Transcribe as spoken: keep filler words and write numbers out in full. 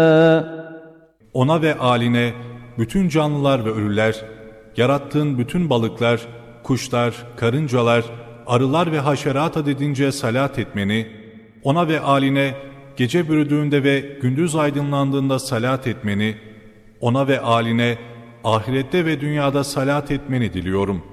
Ona ve âline bütün canlılar ve ölüler, yarattığın bütün balıklar, kuşlar, karıncalar, arılar ve haşerat adedince salat etmeni, ona ve âline gece bürüdüğünde ve gündüz aydınlandığında salat etmeni, ona ve âline ahirette ve dünyada salat etmeni diliyorum.